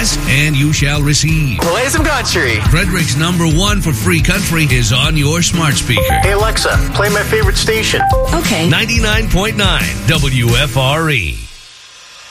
ask and you shall receive. Play some country. Frederick's number one for free country is on your smart speaker. Hey, Alexa, play my favorite station. Okay. 99.9 WFRE.